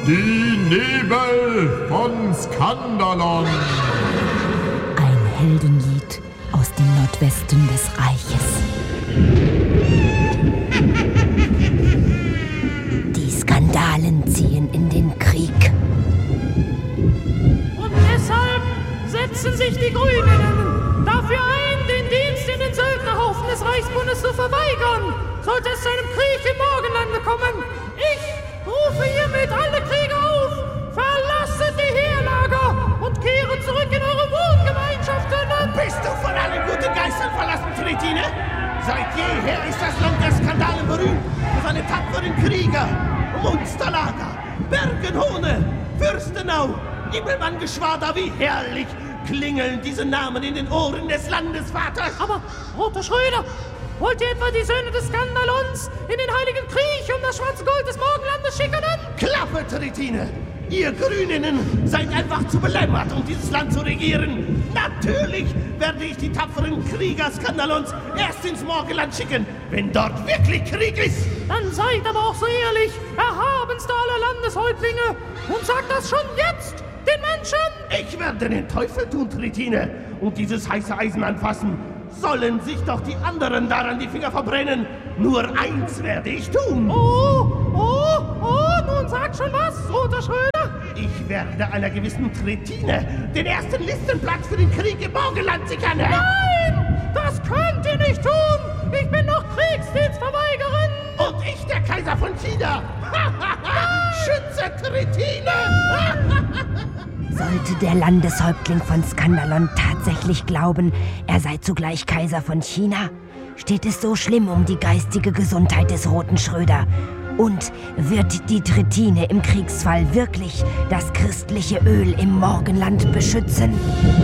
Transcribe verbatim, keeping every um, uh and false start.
Die Nebel von Skandalon. Ein Heldenlied aus dem Nordwesten des Reiches. Die Skandalen ziehen in den Krieg. Und deshalb setzen sich die Grünen dafür ein, den Dienst in den Söldnerhaufen des Reichsbundes zu verweigern, sollte es zu einem Krieg im Morgenlande kommen. Ich rufe hiermit alle Krieger auf, verlasset die Heerlager und kehret zurück in eure Wohngemeinschaften. Bist du von allen guten Geistern verlassen, Tritine? Seit jeher ist das Land der Skandalen berühmt für seine tapferen Krieger. Munsterlager, Bergenhone, Fürstenau, Immelmanngeschwader, wie herrlich klingeln diese Namen in den Ohren des Landesvaters. Aber, Roter Schröder, wollt ihr etwa die Söhne des Skandalons in den Heiligen Krieg um das schwarze Gold des Morgenlandes schicken? Klappe, Tritine! Ihr Grüninnen seid einfach zu belämmert, um dieses Land zu regieren. Natürlich werde ich die tapferen Krieger Skandalons erst ins Morgenland schicken, wenn dort wirklich Krieg ist. Dann seid aber auch so ehrlich, erhabenster aller Landeshäuptlinge, und sagt das schon jetzt den Menschen. Ich werde den Teufel tun, Tritine, und dieses heiße Eisen anfassen. Sollen sich doch die anderen daran die Finger verbrennen. Nur eins werde ich tun. Oh, oh, oh, nun sag schon was, Roter Schröder. Ich werde einer gewissen Tritine den ersten Listenplatz für den Krieg im Morgenland sichern. Nein, das könnt ihr nicht tun. Ich bin noch Kriegsdienstverweigerin. Und ich der Kaiser von China. Schütze Tritine. Sollte der Landeshäuptling von Skandalon tatsächlich glauben, er sei zugleich Kaiser von China, steht es so schlimm um die geistige Gesundheit des Roten Schröder. Und wird die Tritine im Kriegsfall wirklich das christliche Öl im Morgenland beschützen?